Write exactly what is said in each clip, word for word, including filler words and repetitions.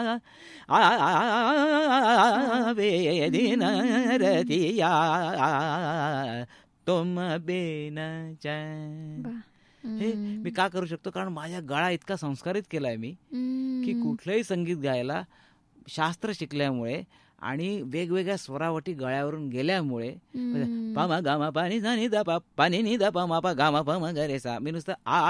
वेदिन रतिया तुम बेन चैन. हे मी का करू शकतो? कारण माझ्या गळा इतका संस्कारित केलाय मी की कुठलंही संगीत गायला शास्त्र शिकल्यामुळे आणि वेगवेगळ्या स्वरावटी गळ्यावरून गेल्यामुळे पामा गामा पाणी नि दा पा पाणी नि दा पा मा पा गामा पा मा ग रे सा मी नुसतं आ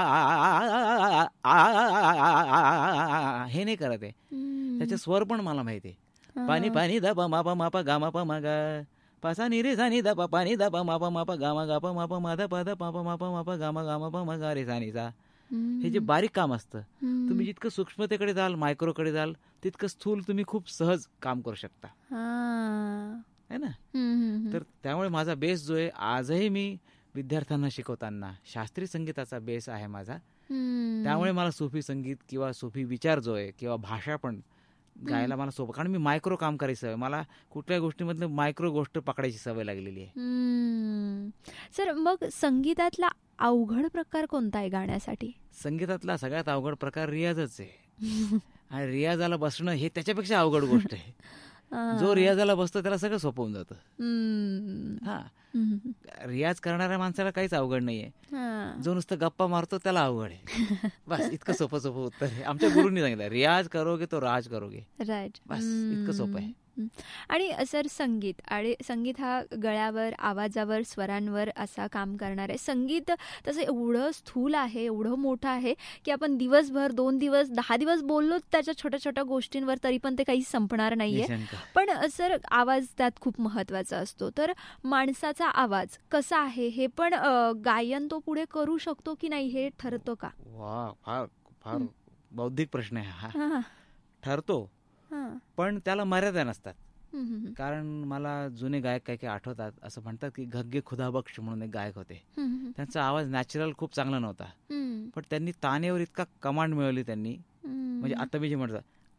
हे नाही करत आहे. त्याचे स्वर पण मला माहिती आहे. पाणी पाणी दा पा मा पा मा पा गामा पा मा गा पासा नि रे सा नि दा पा पाणी दा पा मा पा मा पा गामा गा पा मा पा मा दा पा दा पा पा मा पा मा पा गामा गामा पा मा गा रे सा नि सा. हे जे बारीक काम असतं, तुम्ही जितकं सूक्ष्मतेकडे जाल, मायक्रोकडे जाल, तितकं स्थूल तुम्ही खूप सहज काम करू शकता, है ना. तर त्यामुळे माझा बेस जो आहे आजही मी विद्यार्थ्यांना शिकवताना शास्त्रीय संगीताचा बेस आहे माझा. त्यामुळे मला सुफी संगीत किंवा सुफी विचार जो आहे किंवा भाषा पण गायला मला सोपं, कारण मी मायक्रो काम करायची सवय, मला कुठल्या गोष्टीमधलं मायक्रो गोष्ट पकडायची सवय लागलेली आहे. सर, मग संगीतातला अवघड प्रकार कोणता आहे गाण्यासाठी? संगीतातला सगळ्यात अवघड प्रकार रियाजच आहे. आणि रियाजाला बसणं हे त्याच्यापेक्षा अवघड गोष्ट आहे. जो रियाजाला बसतो त्याला सगळं सोपं होऊन जातं. हा, रियाज करणाऱ्या माणसाला काहीच अवघड नाहीये. जो नुसतं गप्पा मारतो त्याला अवघड आहे. बस इतकं सोपं सोपं उत्तर आहे. आमच्या गुरुंनी सांगितलं, रियाज करोगे तो राज करोगे. राईट. बस इतकं सोपं आहे. आणि सर, संगीत आणि संगीत हा गळ्यावर, आवाजावर, स्वरांवर असा काम करणार आहे. संगीत तसं एवढं स्थूल आहे, एवढं मोठं आहे की आपण दिवसभर, दोन दिवस, दहा दिवस बोललो त्याच्या छोट्या छोट्या गोष्टींवर, तरी पण ते काही संपणार नाहीये. पण सर, आवाज त्यात खूप महत्वाचा असतो. तर माणसाचा आवाज कसा आहे हे पण गायन तो पुढे करू शकतो की नाही हे ठरतं का? वा, फार फार बौद्धिक प्रश्न आहे हा. ठरतो, पण त्याला मर्यादा नसतात. कारण मला जुने गायक काही काही आठवतात, असं म्हणतात की घग्गे खुदाबख्श म्हणून एक गायक होते. त्यांचा आवाज नॅचरल खूप चांगला नव्हता, पण त्यांनी तानेवर इतका कमांड मिळवली त्यांनी, म्हणजे आता मी जे म्हणतात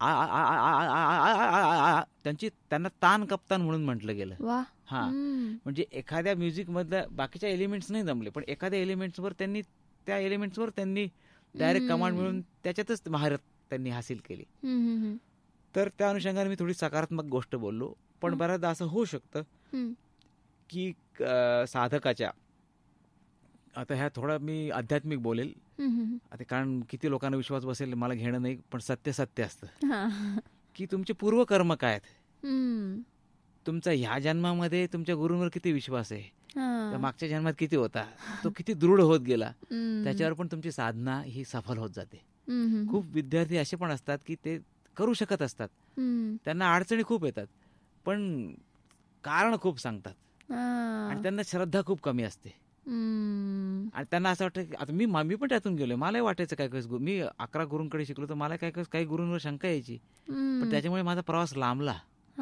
त्यांची, त्यांना तान कप्तान म्हणून म्हटलं गेलं. हा, म्हणजे एखाद्या म्युझिक मधल्या बाकीच्या एलिमेंट्स नाही जमले, पण एखाद्या एलिमेंट्सवर त्यांनी, त्या एलिमेंट्सवर त्यांनी डायरेक्ट कमांड मिळवून त्याच्यातच महारत त्यांनी हासिल केली. तर त्या अनुषंगाने मी थोडी सकारात्मक गोष्ट बोललो. पण बऱ्याचदा असं होऊ शकतं की साधकाच्या, आता ह्या थोडा मी आध्यात्मिक बोलेल आता, कारण किती लोकांना विश्वास बसेल मला घेणं नाही, पण सत्य सत्य असतं की तुमचे पूर्वकर्म काय आहेत, तुमचा ह्या जन्मामध्ये तुमच्या गुरूंवर किती विश्वास आहे, त्या मागच्या जन्मात किती होता, तो किती दृढ होत गेला, त्याच्यावर पण तुमची साधना ही सफल होत जाते. खूप विद्यार्थी असे पण असतात की ते करू शकत असतात, त्यांना अडचणी खूप येतात, पण कारण खूप सांगतात आणि त्यांना श्रद्धा खूप कमी असते. आणि त्यांना असं वाटतं की आता मी मी पण त्यातून गेलोय, मलाही वाटायचं काय काय, मी अकरा गुरूंकडे शिकलो तर मला काय काय काही गुरूंवर शंका यायची, पण त्याच्यामुळे माझा प्रवास लांबला.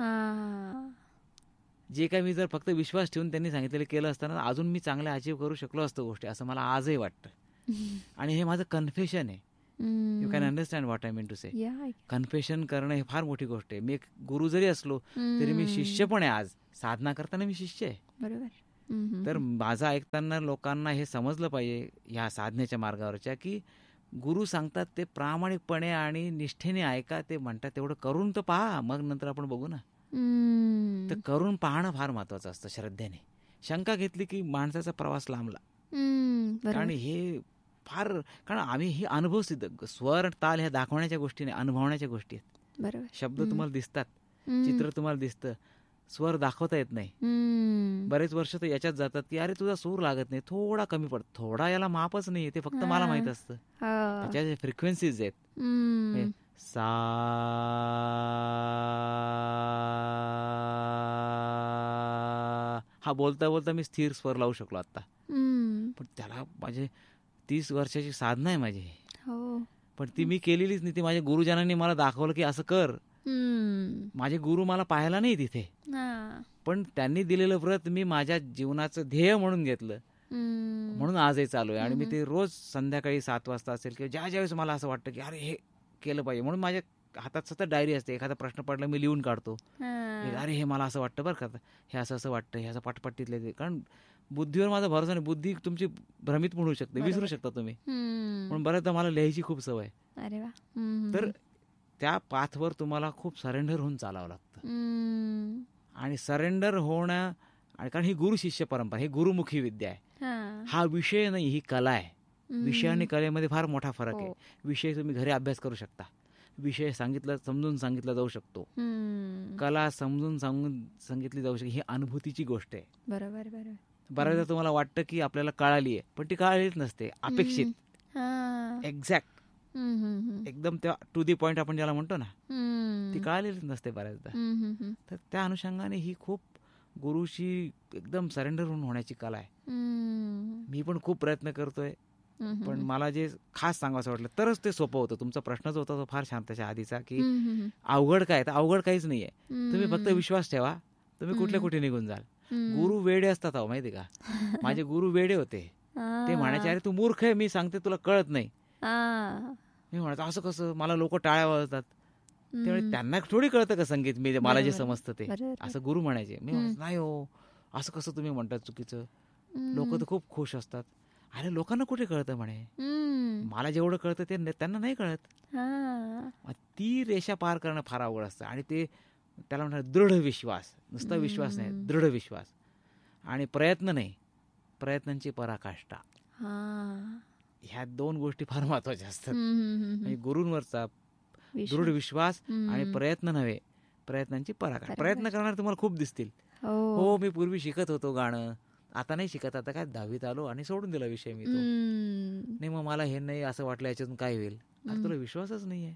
जे काय मी जर फक्त विश्वास ठेवून त्यांनी सांगितलेलं केलं असताना अजून मी चांगल्या अचीव करू शकलो असतो गोष्टी, असं मला आजही वाटतं. आणि हे माझं कन्फेशन आहे. You can understand what I mean to say. Confession करणं हे फार मोठी गोष्ट आहे. मी एक गुरु जरी असलो तरी मी शिष्य पण आहे. आज साधना करताना मी शिष्य आहे. बरोबर. तर माझं ऐकताना लोकांना हे समजलं पाहिजे ह्या साधनेच्या मार्गावरच्या, की गुरु सांगतात ते प्रामाणिकपणे आणि निष्ठेने ऐका. ते म्हणतात तेवढं करून तर पहा, मग नंतर आपण बघू ना. तर करून पाहणं फार महत्वाचं असतं श्रद्धेने. शंका घेतली की माणसाचा प्रवास लांबला. कारण हे फार, कारण आम्ही हे अनुभव सिद्ध, स्वर ताल ह्या दाखवण्याच्या गोष्टी नाही, अनुभवण्याच्या गोष्टी आहेत. बरोबर. शब्द तुम्हाला दिसतात, चित्र तुम्हाला दिसतं, स्वर दाखवता येत नाही. बरेच वर्ष तर याच्यात जातात की अरे तुझा सूर लागत नाही, थोडा कमी पडत, थोडा याला मापच नाही, ते फक्त मला माहित असतं. त्याच्या फ्रिक्वेन्सीज आहेत. सा हा बोलता बोलता मी स्थिर स्वर लावू शकलो आता, पण त्याला माझे तीस वर्षाची साधना आहे माझी. पण ती मी केलेलीच नाही. ती माझ्या गुरुजनांनी मला दाखवलं की असं कर. माझे गुरु मला पाहायला नाही तिथे, पण त्यांनी दिलेलं व्रत मी माझ्या जीवनाचं ध्येय म्हणून घेतलं, म्हणून आजही चालू आहे. आणि मी ते रोज संध्याकाळी सात वाजता असेल किंवा ज्या ज्यावेळेस मला असं वाटतं की अरे हे केलं पाहिजे, म्हणून माझ्या हातात सतत डायरी असते. एखादा प्रश्न पडला मी लिहून काढतो, अरे हे मला असं वाटतं बरं का, हे असं असं वाटतं, हे असं पाठपाटीतले. कारण बुद्धीवर माझा भरोसा नाही, बुद्धी तुमची भ्रमित पण होऊ शकते, विसरू शकता तुम्ही. म्हणून बऱ्याचदा मला लिहायची खूप सवय. तर त्या पाथवर तुम्हाला खूप सरेंडर होऊन चालावं लागतं. आणि सरेंडर होणं, आणि कारण ही गुरु शिष्य परंपरा, ही गुरुमुखी विद्या आहे. हा विषय नाही, ही कला आहे. विषय आणि कलेमध्ये फार मोठा फरक आहे. विषय तुम्ही घरी अभ्यास करू शकता, विषय सांगितलं समजून सांगितला जाऊ शकतो. कला समजून सांगून सांगितली जाऊ शकते. ही अनुभूतीची गोष्ट आहे. बरोबर बरोबर. बऱ्याचदा तुम्हाला वाटतं की आपल्याला कळाली आहे, पण ती कळालीच नसते. अपेक्षित, एक्झॅक्ट, एकदम त्या टू दी पॉइंट आपण ज्याला म्हणतो ना, ती कळालेलीच नसते बऱ्याचदा. तर त्या अनुषंगाने ही खूप गुरुशी एकदम सरेंडर होऊन होण्याची कला आहे. मी पण खूप प्रयत्न करतोय, पण मला जे खास सांगायचं वाटलं तरच ते सोपं होतं. तुमचा प्रश्नच होता तो फार छान त्याच्या आधीचा, की अवघड काय, तर अवघड काहीच नाहीये. तुम्ही फक्त विश्वास ठेवा, तुम्ही कुठल्या कुठे निघून जाल. गुरु वेडे असतात अहो, माहिती का. माझे गुरु वेडे होते. ते म्हणायचे, अरे तू मूर्ख आहे, मी सांगते तुला कळत नाही. मी म्हणायचं असं कसं, मला लोक टाळ्या वाजतात. त्यामुळे त्यांना थोडी कळतं का संगीत, मी मला जे समजतं ते, असं गुरु म्हणायचे. मी म्हणायचं नाही हो, असं कसं तुम्ही म्हणतात चुकीचं, लोक तर खूप खुश असतात. अरे लोकांना कुठे कळतं म्हणे, मला जेवढं कळतं ते त्यांना नाही कळत. ती रेषा पार करणं फार अवघड असतं. आणि ते त्याला म्हणतात दृढ विश्वास, नुसता विश्वास नाही, दृढ विश्वास. आणि प्रयत्न नाही, प्रयत्नांची पराकाष्ठा, ह्या दोन गोष्टी फार महत्वाच्या असतात. म्हणजे गुरूंवरचा दृढ विश्वास आणि प्रयत्न नव्हे, प्रयत्नांची पराकाष्ठा. प्रयत्न करणार तुम्हाला खूप दिसतील. हो, मी पूर्वी शिकत होतो गाणं, आता नाही शिकत, आता काय दहावीत आलो आणि सोडून दिला विषय मी तो. नाही मग मला हे नाही असं वाटलं, याच्यातून काय होईल. आता तुला विश्वासच नाहीये.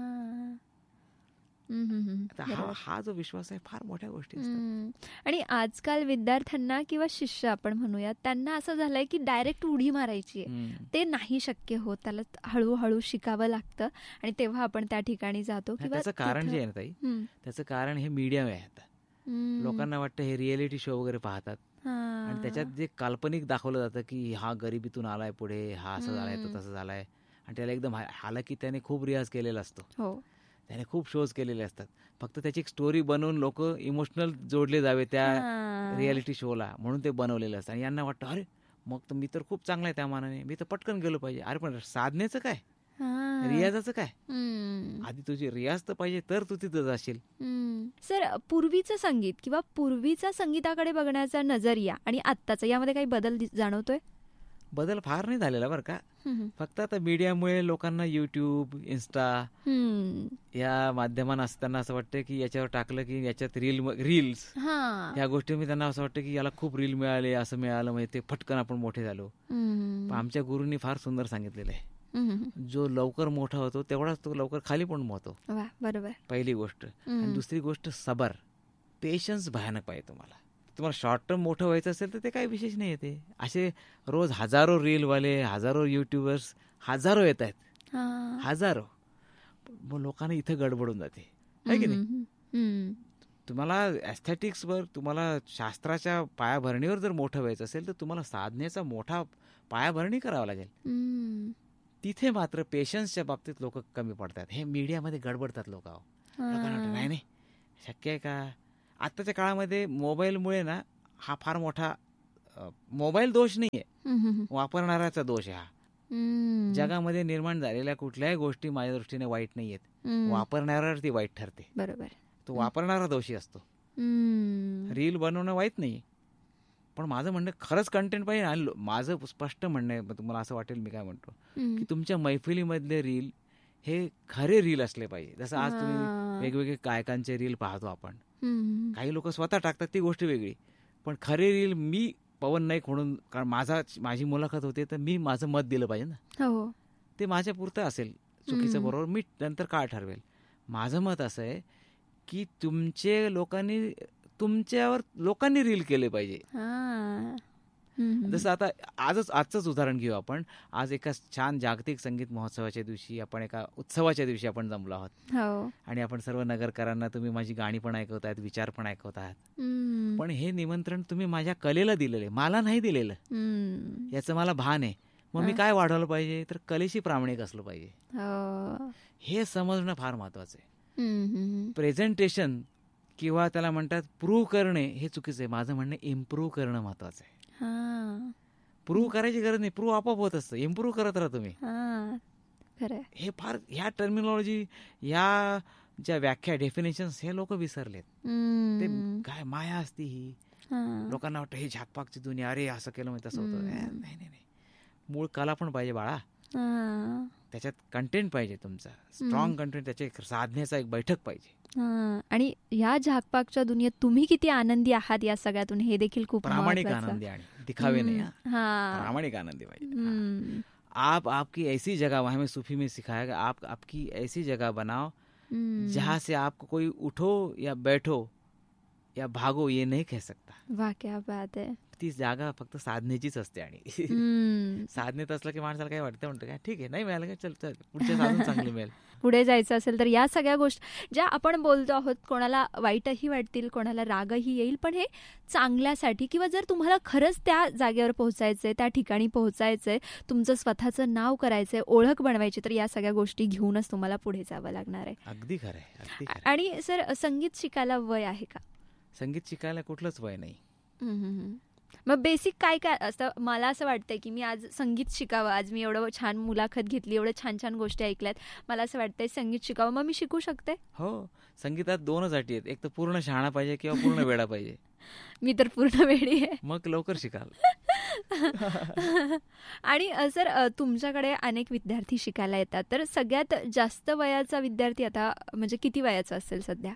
हा हा जो विश्वास आहे, फार मोठ्या गोष्टी असतात. आणि आजकाल विद्यार्थ्यांना किंवा शिष्य आपण म्हणूया, त्यांना असं झालंय की डायरेक्ट उडी मारायची आहे, ते नाही शक्य होत. त्याला हळूहळू शिकावं लागतं आणि तेव्हा आपण त्या ठिकाणी जातो. त्याचं कारण जे आहे ना ताई, त्याचं कारण हे मीडियम आहे. आता लोकांना वाटतं हे रिएलिटी शो वगैरे पाहतात, आणि त्याच्यात जे काल्पनिक दाखवलं जातं की हा गरिबीतून आलाय, पुढे हा असं झालाय, तो तसं झालाय, आणि त्याला एकदम हालाकी त्याने खूप रियाज केलेला असतो, त्याने खूप शोज केलेले असतात. फक्त त्याची एक स्टोरी बनवून लोक इमोशनल जोडले जावे त्या रियालिटी शोला, म्हणून ते बनवलेलं असतं. आणि यांना वाटतं अरे मग तर मी तर खूप चांगला आहे त्या मानाने, मी तर पटकन गेलो पाहिजे. अरे पण साधनेचं काय, रियाजाचं काय, आधी तुझी रियाज तर पाहिजे, तर तू तिथं जाशील. सर, पूर्वीचं संगीत किंवा पूर्वीचा संगीताकडे बघण्याचा नजरिया आणि आत्ताचा, यामध्ये काही बदल जाणवतोय? बदल फार नाही झालेला बरं का. फक्त आता मीडियामुळे लोकांना युट्यूब, इन्स्टा या माध्यमांना त्यांना असं वाटतं की याच्यावर टाकलं की याच्यात रील रील्स या गोष्टी मी त्यांना असं वाटतं की याला खूप रील मिळाले, असं मिळालं, म्हणजे ते फटकन आपण मोठे झालो. पण आमच्या गुरूंनी फार सुंदर सांगितलेलं आहे, जो लवकर मोठा होतो तेवढाच तो लवकर खाली पण होतो. बरोबर, पहिली गोष्ट. आणि दुसरी गोष्ट, सबर, पेशन्स भयानक पाहिजे तुम्हाला. तुम्हाला शॉर्ट टर्म मोठं व्हायचं असेल तर ते काही विशेष नाही येते. असे रोज हजारो रीलवाले, हजारो युट्यूबर्स, हजारो येत आहेत, हजारो. मग लोकांना इथं गडबडून जाते, आहे की नाही. तुम्हाला एस्थेटिक्सवर, तुम्हाला शास्त्राच्या पायाभरणीवर जर मोठं व्हायचं असेल तर तुम्हाला साधनेचा मोठा पायाभरणी करावं लागेल. तिथे मात्र पेशन्सच्या बाबतीत लोक कमी पडतात. हे मीडियामध्ये गडबडतात लोक. नाही नाही शक्य आहे का. आत्ताच्या काळामध्ये मोबाईलमुळे ना हा फार मोठा, मोबाईल दोष नाहीये, वापरणाऱ्याचा दोष आहे हा. जगामध्ये निर्माण झालेल्या कुठल्याही गोष्टी माझ्या दृष्टीने वाईट नाहीयेत, वापरणाऱ्यावर ती वाईट ठरते. बरोबर, तो वापरणारा दोषी असतो. रील बनवणं वाईट नाही, पण माझं म्हणणं खरंच कंटेंट पाहिजे. आणि माझं स्पष्ट म्हणणं आहे, तुम्हाला असं वाटेल मी काय म्हणतो, की तुमच्या मैफिलीमधले रील हे खरे रील असले पाहिजे. जसं आज तुम्ही वेगवेगळे गायकांचे रील पाहतो आपण, काही लोक स्वतः टाकतात, ती गोष्ट वेगळी, पण खरे रील मी पवन नाईक म्हणून, कारण माझा माझी मुलाखत होते तर मी माझं मत दिलं पाहिजे ना, ते माझ्या पुरतं असेल, चुकीचं बरोबर मी नंतर काय ठरवेल. माझं मत असं आहे की तुमचे लोकांनी तुमच्यावर लोकांनी रील केले पाहिजे. जसं आता आजच आजचंच उदाहरण घेऊ आपण. आज एका छान जागतिक संगीत महोत्सवाच्या दिवशी आपण, एका उत्सवाच्या दिवशी आपण जमलो आहोत, आणि आपण सर्व नगरकरांना तुम्ही माझी गाणी पण ऐकवतायत, विचार पण ऐकवत आहात. पण हे निमंत्रण तुम्ही माझ्या कलेला दिलेलं आहे, मला नाही दिलेलं, याचं मला भान आहे. मग मी काय वाढवलं पाहिजे, तर कलेशी प्रामाणिक असलं पाहिजे, हे समजणं फार महत्वाचं आहे. प्रेझेंटेशन किंवा त्याला म्हणतात प्रूव्ह करणे हे चुकीचं आहे. माझं म्हणणं इम्प्रूव्ह करणं महत्वाचं आहे. प्रूव्ह करायची गरज नाही, प्रूव्ह आपोआप होत असतं. इम्प्रूव्ह करत राहा तुम्ही. हे फार ह्या टर्मिनॉलॉजी, ह्या ज्या व्याख्या, डेफिनेशन्स हे लोक विसरलेत. ते काय माया असती ही, लोकांना वाटतं हे झाकपाकची दुनिया, अरे असं केलं म्हणजे तसं होतं. नाही नाही नाही, मूळ कला पण पाहिजे बाळा, त्याच्यात कंटेंट पाहिजे, तुमचा स्ट्रॉंग कंटेंट, त्याच्या एक साधण्याचा एक बैठक पाहिजे. आणि ह्या झाकपाकच्या दुनियेत तुम्ही किती आनंदी आहात या सगळ्यातून, हे देखील खूप प्रामाणिक आनंदी, आणि दिखावे नाही, प्रामाणिक आनंदी पाहिजे. आप आपकी ऐसी जगह, हमें सूफी में सिखाया गया, आप आपकी ऐसी जगह बनाओ जहाँ से आपको कोई उठो या बैठो या भागो ये नहीं कह सकता. वाह, क्या बात आहे. ती जागा फक्त साधनेचीच असते, आणि साधनेत असलं की माणसाला काय वाटतं, म्हणतं काय ठीक आहे, नाही मिळालं काय, चल चल पुढच्या साधन चांगली मिळेल. पुढे जायचं असेल तर या सगळ्या गोष्टी ज्या आपण बोलतो आहोत, कोणाला वाईटही वाटतील, कोणाला रागही येईल, पण हे चांगल्यासाठी, किंवा जर तुम्हाला खरंच त्या जागेवर पोहोचायचंय, त्या ठिकाणी पोहोचायचंय, तुमचं स्वतःचं नाव करायचंय, ओळख बनवायची, तर या सगळ्या गोष्टी घेऊनच तुम्हाला पुढे जावं लागणार आहे. अगदी खरंय. आणि सर, संगीत शिकायला वय आहे का? संगीत शिकायला कुठलंच वय नाही. मग बेसिक काय काय असतं? मला असं वाटतंय की मी आज संगीत शिकावं, आज मी एवढं छान मुलाखत घेतली, एवढं छान छान गोष्टी ऐकल्यात, मला असं वाटतंय संगीत शिकावं, मग मी शिकू शकते? हो, संगीतात दोनच अटी आहेत, एक तर पूर्ण शहाणा पाहिजे किंवा पूर्ण वेडा पाहिजे. मी तर पूर्ण वेडी आहे. मग लवकर शिकाल. आणि सर, तुमच्याकडे अनेक विद्यार्थी शिकायला येतात, तर सगळ्यात जास्त वयाचा विद्यार्थी आता म्हणजे किती वयाचा असेल सध्या?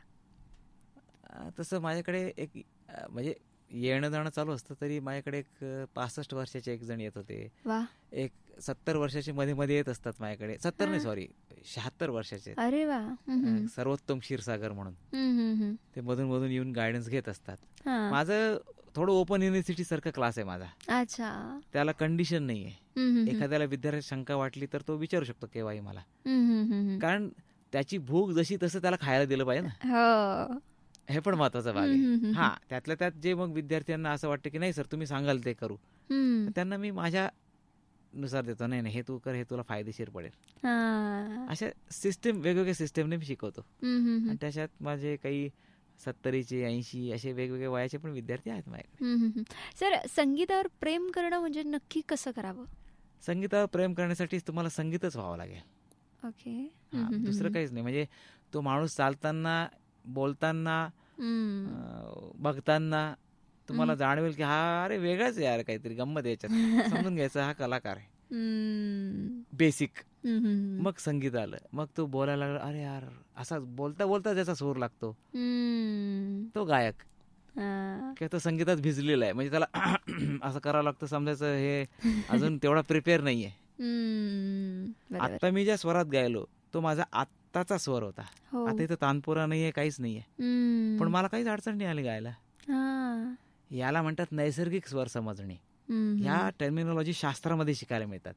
तसं माझ्याकडे एक म्हणजे येणं जाणं चालू असतं, तरी माझ्याकडे एक पासष्ट वर्षाचे एक जण येत होते, एक सत्तर वर्षाचे मध्ये मध्ये येत असतात माझ्याकडे, सत्तर नाही सॉरी शहात्तर वर्षाचे. अरे वा. सर्वोत्तम क्षीरसागर म्हणून, ते मधून मधून येऊन गायडन्स घेत असतात. माझं थोडं ओपन युनिव्हर्सिटी सारखा क्लास आहे माझा. अच्छा. त्याला कंडिशन नाहीये, एखाद्याला विद्यार्थी शंका वाटली तर तो विचारू शकतो केव्हाही मला, कारण त्याची भूक जशी तसं त्याला खायला दिलं पाहिजे ना, हे पण महत्वाचा भाग आहे. हा, त्यातल्या त्यात जे मग विद्यार्थ्यांना असं वाटतं की नाही सर तुम्ही सांगाल ते करू, त्यांना मी माझ्या नुसार देतो, नाही नाही हे तू कर, हे तुला फायदेशीर पडेल. अशा सिस्टम, वेगवेगळ्या सिस्टमने मी शिकवतो. आणि त्याच्यात माझे काही सत्तरीचे ऐंशी असे वेगवेगळे वयाचे पण विद्यार्थी आहेत माझ्याकडे. सर, संगीतावर प्रेम करणं म्हणजे नक्की कसं करावं? संगीतावर प्रेम करण्यासाठी तुम्हाला संगीतच व्हावं लागेल. ओके. दुसरं काहीच नाही. म्हणजे तो माणूस चालताना, बोलताना, बघताना तुम्हाला जाणवेल की हा अरे वेगळाच आहे यार, काहीतरी गंमत याच्यात, समजून घ्यायचं हा कलाकार आहे. बेसिक. मग संगीत आलं, मग तो बोलायला लागला, अरे यार असा बोलता बोलता ज्याचा सूर लागतो तो गायक, किंवा तो संगीतात भिजलेला आहे, म्हणजे त्याला असं करावं लागतं, समजायचं हे अजून तेवढा प्रिपेअर नाहीये. आता मी ज्या स्वरात गायलो तो माझा आत्ताचा स्वर होता. आता इथं तानपुरा नाहीये, काहीच नाहीये, पण मला काहीच अडचण नाही आली गायला. याला म्हणतात नैसर्गिक स्वर समजणे. ह्या टर्मिनॉलॉजी शास्त्रामध्ये शिकायला मिळतात.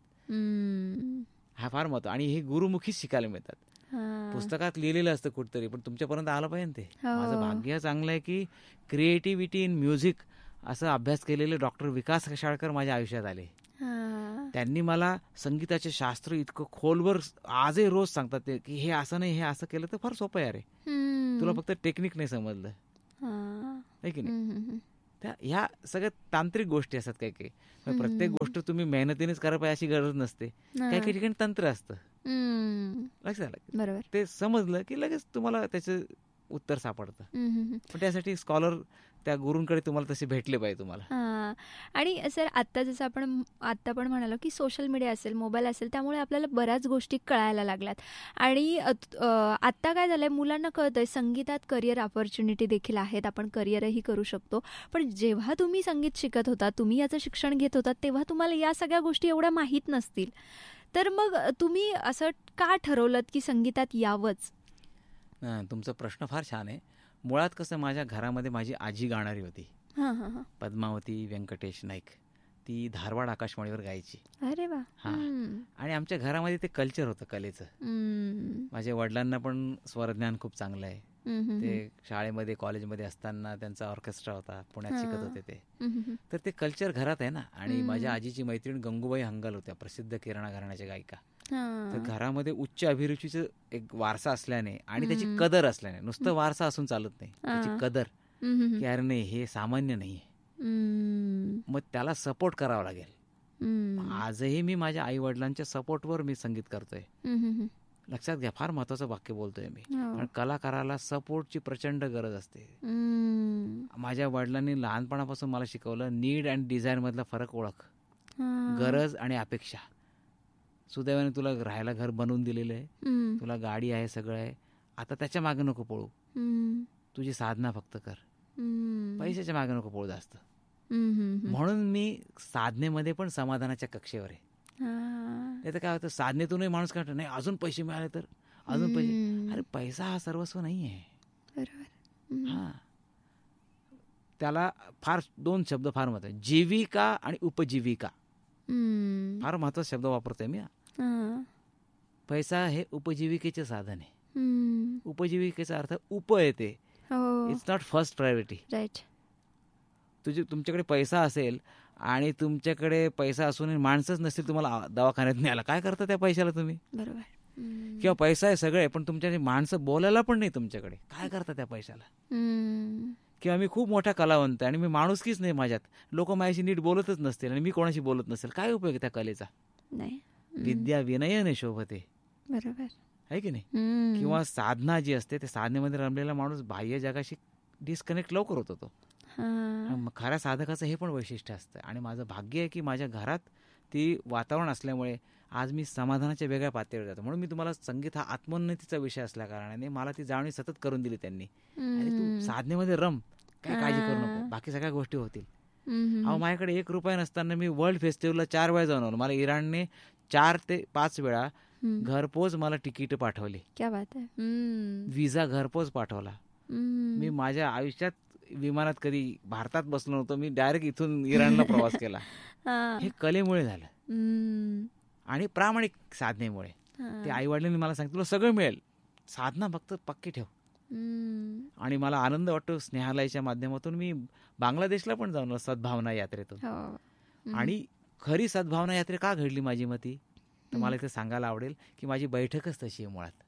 हा फार महत्व, आणि हे गुरुमुखीच शिकायला मिळतात. पुस्तकात लिहिलेलं असतं कुठतरी, पण तुमच्यापर्यंत आलं पाहिजे ते. माझं भाग्य चांगलं आहे की क्रिएटिव्हिटी इन म्युझिक असं अभ्यास केलेले डॉक्टर विकास कशाळकर माझ्या आयुष्यात आले. त्यांनी मला संगीताचे शास्त्र इतकं खोलवर आजही रोज सांगतात ते की हे असं नाही, हे असं केलं तर फार सोपं आहे रे, तुला फक्त टेक्निक नाही समजलं आहे की नाही. त्या ह्या सगळ्या तांत्रिक गोष्टी असतात. काही काही प्रत्येक गोष्ट तुम्ही मेहनतीनेच करायला पाहिजे अशी गरज नसते. काही काही ठिकाणी तंत्र असतं, लक्षात आलं. बरोबर. ते समजलं की लगेच तुम्हाला त्याचं उत्तर सापडतं. पण त्यासाठी स्कॉलर त्या गुरूंकडे तुम्हाला तसे भेटले पाहिजे तुम्हाला. आणि सर, आता जसं आपण आता पण म्हणालो की सोशल मीडिया असेल, मोबाईल असेल, त्यामुळे आपल्याला बऱ्याच गोष्टी कळायला लागल्यात. आणि आत्ता काय झालंय, मुलांना कळतंय संगीतात करिअर ऑपॉर्च्युनिटी देखील आहेत, आपण करिअरही करू शकतो. पण जेव्हा तुम्ही संगीत शिकत होता, तुम्ही याचं शिक्षण घेत होता, तेव्हा तुम्हाला या सगळ्या गोष्टी एवढ्या माहीत नसतील. तर मग तुम्ही असं का ठरवलं की संगीतात यावंच? तुमचा प्रश्न फार छान आहे. मुळात कसं, माझ्या घरामध्ये माझी आजी गाणारी होती, पद्मावती व्यंकटेश नाईक. ती धारवाड आकाशवाणीवर गायची. अरे वा. हा, आणि आमच्या घरामध्ये ते कल्चर होतं कलेचं. माझ्या वडिलांना पण स्वरज्ञान खूप चांगलं आहे. ते शाळेमध्ये कॉलेजमध्ये असताना त्यांचा ऑर्केस्ट्रा होता, पुण्यात शिकत होते ते. तर ते कल्चर घरात आहे ना. आणि माझ्या आजीची मैत्रीण गंगूबाई हंगल होत्या, प्रसिद्ध किराणा घराण्याच्या गायिका. तर घरामध्ये उच्च अभिरुचीचं एक वारसा असल्याने आणि त्याची कदर असल्याने, नुसतं वारसा असून चालत नाही, त्याची कदर की अरे नाही हे सामान्य नाहीये, मग त्याला सपोर्ट करावा लागेल. आजही मी माझ्या आई वडिलांच्या सपोर्टवर मी संगीत करतोय. लक्षात घ्या, फार महत्वाचं वाक्य बोलतोय मी. कारण कलाकाराला सपोर्टची प्रचंड गरज असते. माझ्या वडिलांनी लहानपणापासून मला शिकवलं, नीड अँड डिझायर मधला फरक ओळख. गरज आणि अपेक्षा. सुदैवाने तुला राहायला घर बनवून दिलेलं आहे, तुला गाडी आहे, सगळं आहे. आता त्याच्या मागे नको पळू, तुझी साधना फक्त कर. पैशाच्या मागे नको पळू जास्त. म्हणून मी साधनेमध्ये पण समाधानाच्या कक्षेवर आहे. नाही तर काय होतं, साधनेतूनही माणूस काय नाही अजून पैसे मिळाले तर अजून पैसे. अरे पैसा हा सर्वस्व नाही आहे. हा, त्याला फार दोन शब्द फार महत्वाचे, जीविका आणि उपजीविका. फार महत्वाचा शब्द वापरतोय मी. पैसा हे उपजीविकेचे साधन आहे. उपजीविकेचा अर्थ उप येते, it's not first priority. Right. तुझी तुमच्याकडे पैसा असेल आणि तुमच्याकडे पैसा असून माणसंच नसतील तुम्हाला दवाखान्यात न्यायला, काय करता त्या पैशाला तुम्ही? बरोबर. किंवा पैसा आहे सगळे पण तुमच्या माणसं बोलायला पण नाही तुमच्याकडे, काय करता त्या पैशाला? किंवा मी खूप मोठा कलावंत आणि मी माणुसकीच नाही माझ्यात, लोक माझ्याशी नीट बोलतच नसतील आणि मी कोणाशी बोलत नसेल, काय उपयोग त्या कलेचा? नाही. विद्या विनयने शोभते. बरोबर आहे की नाही? किंवा साधना जी असते त्या साधनेमध्ये रमलेला माणूस बाह्य जगाशी डिस्कनेक्ट लवकर होतो तो. खऱ्या साधकाचं हे पण वैशिष्ट्य असतं. आणि माझं भाग्य आहे की माझ्या घरात ती वातावरण असल्यामुळे आज मी समाधानाच्या वेगळ्या पातळीवर जातो. म्हणून मी तुम्हाला संगीत हा आत्मोन्नतीचा विषय असल्या कारणाने मला ती जाणीव सतत करून दिली त्यांनी. आणि तू साधनेमध्ये रम, काय काळजी करू नको, बाकी सगळ्या गोष्टी होतील. अहो माझ्याकडे एक रुपया नसताना मी वर्ल्ड फेस्टिवलला चार वेळा जाऊन आलो. मला इराणने चार ते पाच वेळा घरपोच मला तिकीट पाठवली. क्या बात आहे. विजा घरपोच पाठवला. मी माझ्या आयुष्यात विमानात कधी भारतात बसलो नव्हतो, मी डायरेक्ट इथून इराणला प्रवास केला. हे कलेमुळे झालं आणि प्रामाणिक साधनेमुळे. ते आई वडिलांनी मला सांगितलं तुला सगळं मिळेल, साधना फक्त पक्की ठेव. आणि मला आनंद वाटतो स्नेहालयाच्या माध्यमातून मी बांगलादेशला पण जाऊन सद्भावना यात्रेतून. आणि खरी सद्भावना यात्रे का घडली माझी मती, तर मला इथे सांगायला आवडेल की माझी बैठकच तशी आहे मुळात.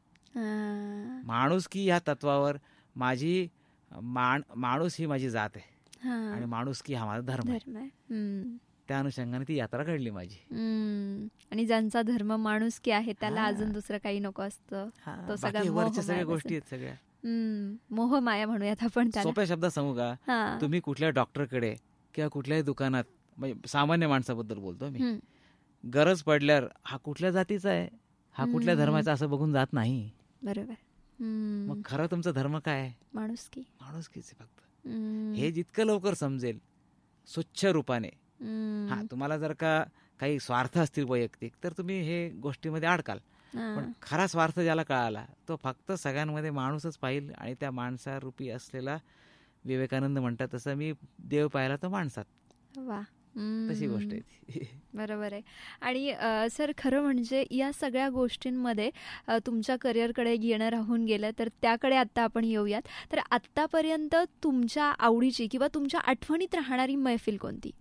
माणुसकी ह्या तत्वावर माझी मान माणूस ही माझी जात आहे आणि माणुसकी हा माझा धर्म आहे. त्या अनुषंगाने ती यात्रा घडली माझी. आणि ज्यांचा धर्म माणुसकी आहे त्याला अजून दुसरं काही नको असतं. तो वरच्या सगळ्या गोष्टी आहेत सगळ्या मोह माया म्हणूयात आपण. सोप्या शब्दात सांगू का, तुम्ही कुठल्या डॉक्टरकडे किंवा कुठल्याही दुकानात, म्हणजे सामान्य माणसाबद्दल बोलतो मी, गरज पडल्यावर हा कुठल्या जातीचा आहे, हा कुठल्या धर्माचा असं बघून जात नाही. बरोबर. मग खरं तुमचा धर्म काय आहे? माणुसकी. माणुसकीच फक्त. हे जितकं लवकर समजेल स्वच्छ रूपाने. हा, तुम्हाला जर का काही स्वार्थ असतील वैयक्तिक तर तुम्ही हे गोष्टीमध्ये अडकाल, पण खरा स्वार्थ ज्याला कळाला तो फक्त सगळ्यांमध्ये माणूसच पाहिल. आणि त्या माणसारूपी असलेला, विवेकानंद म्हणतात तसं, मी देव पाहिला तो माणसात. वा, तशी गोष्ट आहे. बरोबर आहे. आणि सर खरं म्हणजे या सगळ्या गोष्टींमध्ये तुमच्या करिअरकडे येणं राहून गेलं, तर त्याकडे आता आपण येऊयात. तर आत्तापर्यंत तुमच्या आवडीची किंवा तुमच्या आठवणीत राहणारी मैफिल कोणती?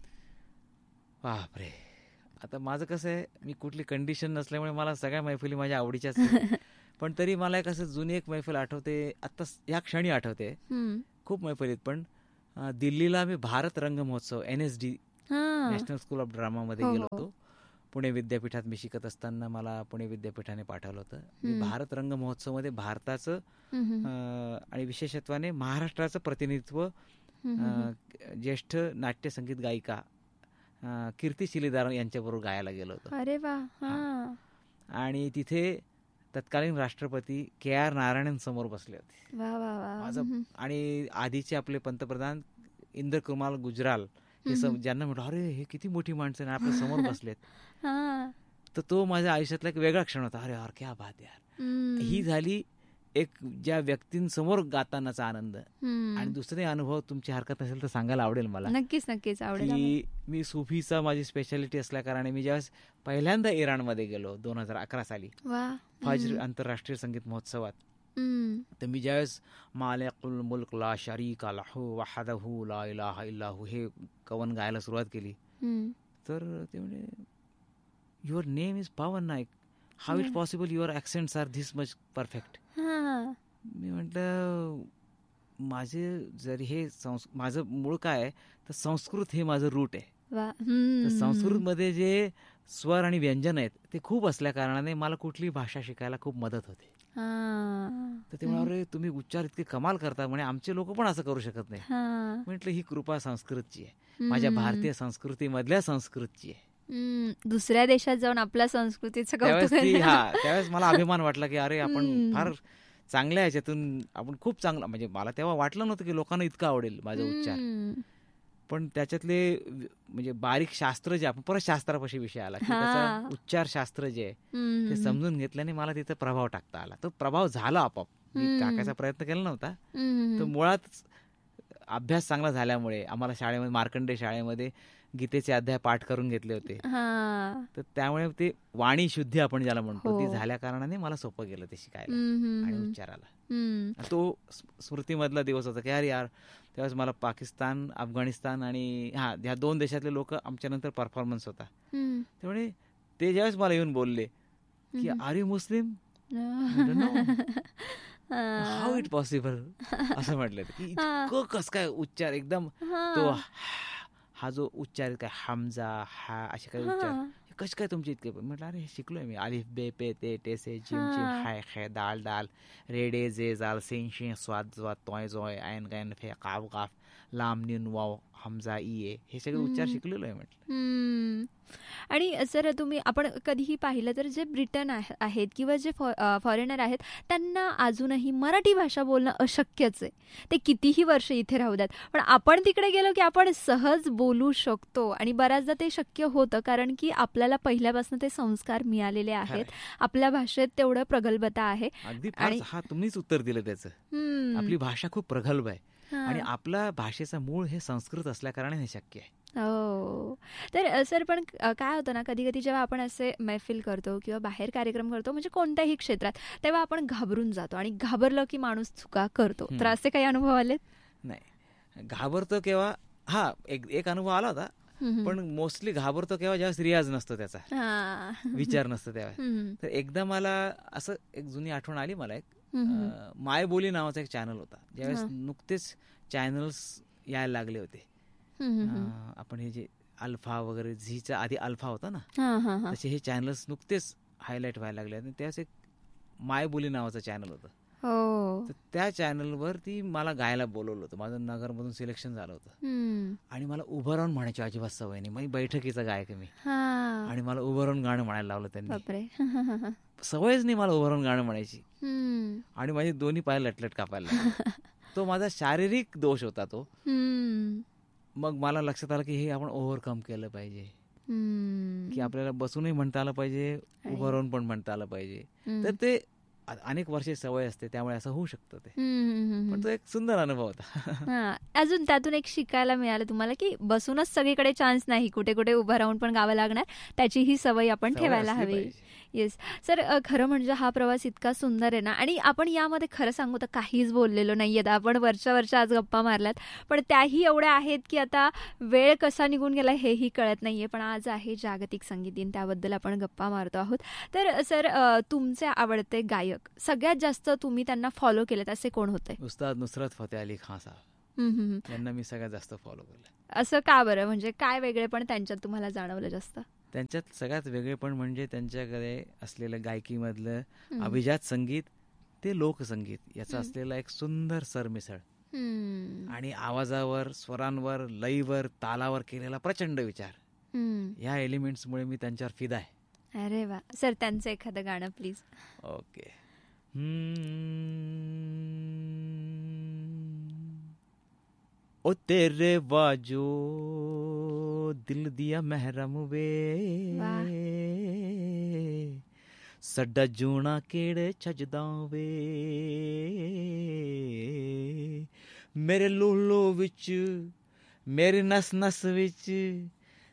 बापरे, आता माझं कसं आहे, मी कुठली कंडिशन नसल्यामुळे मला सगळ्या मैफिली माझ्या आवडीच्याच आहेत. पण तरी मला एक असं जुनी एक मैफिल आठवते, आता या क्षणी आठवते. खूप मैफिलीत, पण दिल्लीला मी भारत रंग महोत्सव, N S D national school of drama मध्ये गेलो होतो. पुणे विद्यापीठात मी शिकत असताना मला पुणे विद्यापीठाने पाठवलं होतं. मी भारत रंग महोत्सव मध्ये भारताचं आणि विशेषत्वाने महाराष्ट्राचं प्रतिनिधित्व ज्येष्ठ नाट्य संगीत गायिका कीर्ती शिलेदार यांच्याबरोबर गायला गेलो होतो. अरे वा. आणि तिथे तत्कालीन राष्ट्रपती के आर नारायणन समोर बसले होते. माझं आणि आधीचे आपले पंतप्रधान इंद्र कुमार गुजराल, हे ज्यांना म्हटलं अरे हे किती मोठी माणसं आपल्या समोर बसलेत. तर तो माझ्या आयुष्यातला एक वेगळा क्षण होता. अरे यार क्या बात यार. ही झाली एक ज्या व्यक्तींसमोर गातानाचा आनंद. आणि दुसरे अनुभव तुमची हरकत नसेल तर सांगायला आवडेल मला. नक्कीच नक्कीच आवडेल. की मी सुफीचा माझी स्पेशालिटी असल्या कारणाने मी ज्यावेळेस पहिल्यांदा इराणमध्ये गेलो दोन हजार अकरा साली फज्र आंतरराष्ट्रीय संगीत महोत्सवात, तर मी ज्यावेळेस मालिकुल मुल्क ला शरीका लहू वहदहू ला इलाहा इल्लाहू हे कवन गायला सुरुवात केली, तर ते म्हणजे your name is Pawan Naik, how it possible your accents R this much perfect. मी म्हटलं माझे जरी हे संस् माझं मूळ काय आहे तर संस्कृत हे माझं रूट आहे. संस्कृत मध्ये जे स्वर आणि व्यंजन आहेत ते खूप असल्या कारणाने मला कुठली भाषा शिकायला खूप मदत होते. तर ते म्हणाले तुम्ही उच्चार इतके कमाल करता म्हणे, आमचे लोक पण असं करू शकत नाही. म्हटलं ही कृपा संस्कृतची आहे, माझ्या भारतीय संस्कृतीमधल्या संस्कृतची आहे. दुसऱ्या देशात जाऊन आपल्या संस्कृतीचं त्यावेळेस हा त्यावेळेस मला अभिमान वाटला की अरे आपण फार चांगल्या ह्याच्यातून आपण खूप चांगलं, म्हणजे मला तेव्हा वाटलं नव्हतं की लोकांना इतकं आवडेल माझा उच्चार. पण त्याच्यातले म्हणजे बारीक शास्त्र जे आपण परत शास्त्रापाशी विषय आला की त्याचा उच्चार शास्त्र जे आहे ते समजून घेतल्याने मला तिथं प्रभाव टाकता आला. तो प्रभाव झाला आपोआप, मी टाकायचा प्रयत्न केला नव्हता. तर मुळात अभ्यास चांगला झाल्यामुळे आम्हाला शाळेमध्ये मार्कंडे शाळेमध्ये गीतेचे अध्याय पाठ करून घेतले होते, तर त्यामुळे ते वाणी शुद्धी आपण ज्याला म्हणतो ती झाल्या कारणाने मला सोपं गेलं ते शिकायला आणि उच्चाराला. तो स्मृतीमधला दिवस होता की अरे यार त्यावेळेस मला पाकिस्तान, अफगाणिस्तान आणि हा ह्या दोन देशातले लोक आमच्या नंतर परफॉर्मन्स होता. त्यामुळे ते ज्यावेळेस मला येऊन बोलले की R you Muslim, how it possible असं म्हटलं की इतकं कस काय उच्चार एकदम तो हा जो उच्चार काय हमजा हा असे काही उच्चार कसे काय तुमचे इतके. म्हटलं अरे हे शिकलोय मी, अलिफ बे पे ते टे से जिम जिम हाय खे दाल दाल रे डे जे जाल सिंग शिंग स्वाद स्वाद तोय जोय ऐन गैन फे काव काफ लाम न्यून वाव हमजा ई हे सगळे उच्चार शिकलेलो आहे म्हटलं. आणि सर तुम्ही आपण कधीही पाहिलं तर जे ब्रिटन आहेत किंवा जे फॉरेनर आहेत त्यांना अजूनही मराठी भाषा बोलणं अशक्यच आहे. ते कितीही वर्ष इथे राहू द्यात, पण आपण तिकडे गेलो की आपण सहज बोलू शकतो आणि बऱ्याचदा ते शक्य होतं कारण की आपल्याला पहिल्यापासून ते संस्कार मिळालेले आहेत, आपल्या भाषेत तेवढं प्रगल्भता आहे. आणि हा तुम्हीच उत्तर दिलं त्याचं. आपली भाषा खूप प्रगल्भ आहे आणि आपल्या भाषेचा मूळ हे संस्कृत असल्या कारणाने हे शक्य आहे. हो. तर सर पण काय होतं ना, कधी कधी जेव्हा आपण असे मैफिल करतो किंवा बाहेर कार्यक्रम करतो म्हणजे कोणत्याही क्षेत्रात, तेव्हा आपण घाबरून जातो आणि घाबरलं की माणूस चुका करतो. तर असे काही अनुभव आले? नाही, घाबरतो केव्हा, हा एक एक अनुभव आला होता, पण मोस्टली घाबरतो केव्हा ज्यावेळेस रियाज नसतो, त्याचा विचार नसतो तेव्हा. तर एकदा मला असं एक जुनी आठवण आली मला. एक मायबोली नावाचा एक चॅनल होता, ज्यावेळेस नुकतेच चॅनल्स यायला लागले होते. आपण हे जे अल्फा वगैरे झीचा आधी अल्फा होता ना, तसे हे चॅनल्स नुकतेच हायलाइट व्हायला लागले. आणि त्याच एक मायबोली नावाचं चॅनल होतं. तर त्या चॅनलवर ती मला गायला बोलवलं होतं. माझं नगरमधून सिलेक्शन झालं होतं आणि मला उभं राहून म्हणायची अजिबात सवय नाही. माझी बैठकीचा गायक मी, आणि मला उभं राहून गाणं म्हणायला लावलं त्यांनी. सवयच नाही मला उभं राहून गाणं म्हणायची आणि माझी दोन्ही पाय लटलट कापायला. तो माझा शारीरिक दोष होता तो. मग मला लक्षात आलं की हे आपण ओव्हरकम केलं पाहिजे, की आपल्याला बसूनही म्हणता आलं पाहिजे, उभं राहून पण म्हणता आलं पाहिजे. तर ते अनेक वर्षे सवय असते, त्यामुळे असं होऊ शकतं ते. पण तो एक सुंदर अनुभव होता. अजून त्यातून एक शिकायला मिळालं तुम्हाला की बसूनच सगळीकडे चान्स नाही, कुठे कुठे उभं राहून पण गावं लागणार, त्याची ही सवय आपण ठेवायला हवी. येस सर, खरं म्हणजे हा प्रवास इतका सुंदर आहे ना, आणि आपण यामध्ये खरं सांगू तर काहीच बोललेलो नाहीयेत. आपण वरच्या वरच्या आज गप्पा मारल्यात, पण त्याही एवढ्या आहेत की आता वेळ कसा निघून गेला हेही कळत नाहीये. पण आज आहे जागतिक संगीत दिन, त्याबद्दल आपण गप्पा मारतो आहोत. तर सर, तुमचे आवडते गायक, सगळ्यात जास्त तुम्ही त्यांना फॉलो केलेत असे कोण होते? उस्ताद नुसरत फतेह अली खान साहेब, त्यांना मी सगळ्यात जास्त फॉलो केलं. असं का बरं? म्हणजे काय वेगळेपण त्यांच्यात तुम्हाला जाणवलं जास्त? त्यांच्यात सगळ्यात वेगळेपण म्हणजे त्यांच्याकडे असलेलं गायकीमधलं अभिजात संगीत, ते लोकसंगीत याचा असलेला एक सुंदर सरमिसळ, आणि आवाजावर, स्वरांवर, लयीवर, तालावर केलेला प्रचंड विचार, या एलिमेंट्समुळे मी त्यांच्यावर फिदा आहे. अरे वा सर, त्यांचं एखादं गाणं प्लीज. ओके. ओ तेरे वाजो दिल दिया महरम वे, सड्डा जूना केड़े छजदा वे, मेरे लोलो विच, मेरी नस नस विच